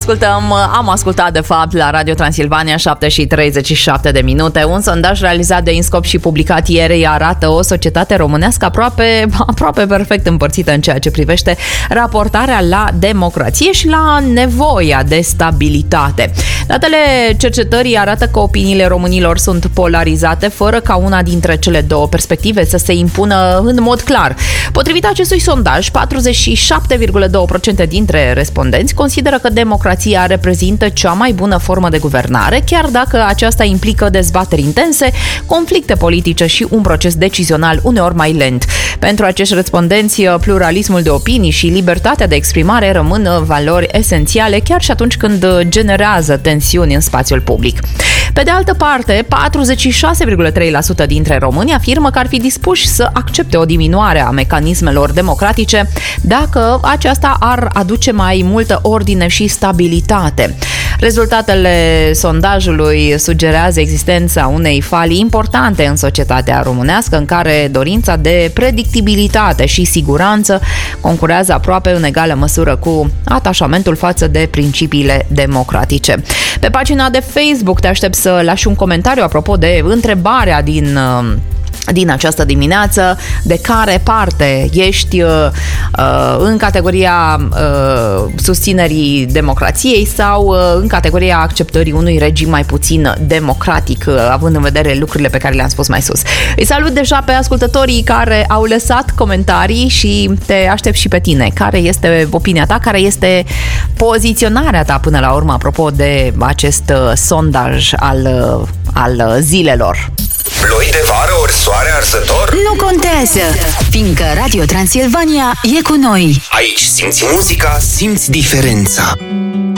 Am ascultat de fapt la Radio Transilvania 7:37 de minute. Un sondaj realizat de INSCOP și publicat ieri arată o societate românească aproape perfect împărțită în ceea ce privește raportarea la democrație și la nevoia de stabilitate. Datele cercetării arată că opiniile românilor sunt polarizate fără ca una dintre cele două perspective să se impună în mod clar. Potrivit acestui sondaj, 47,2% dintre respondenți consideră că democrația reprezintă cea mai bună formă de guvernare, chiar dacă aceasta implică dezbateri intense, conflicte politice și un proces decizional uneori mai lent. Pentru acești respondenți, pluralismul de opinii și libertatea de exprimare rămân valori esențiale chiar și atunci când generează tensiuni în spațiul public. Pe de altă parte, 46,3% dintre români afirmă că ar fi dispuși să accepte o diminuare a mecanismelor democratice dacă aceasta ar aduce mai multă ordine și stabilitate. Rezultatele sondajului sugerează existența unei falii importante în societatea românească, în care dorința de predictibilitate și siguranță concurează aproape în egală măsură cu atașamentul față de principiile democratice. Pe pagina de Facebook te aștept să lași un comentariu apropo de întrebarea din această dimineață: de care parte ești în categoria susținerii democrației sau în categoria acceptării unui regim mai puțin democratic, având în vedere lucrurile pe care le-am spus mai sus. Îi salut deja pe ascultătorii care au lăsat comentarii și te aștept și pe tine. Care este opinia ta? Care este poziționarea ta până la urmă apropo de acest sondaj al zilelor? Ploi de vară ori soare arzător? Nu contează, fiindcă Radio Transilvania e cu noi. Aici simți muzica, simți diferența.